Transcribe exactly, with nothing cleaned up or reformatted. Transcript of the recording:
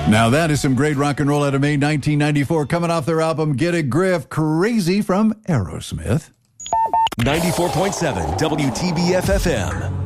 Now that is some great rock and roll out of May nineteen ninety-four, coming off their album Get a Grip, Crazy from Aerosmith. ninety-four point seven W T B F F M.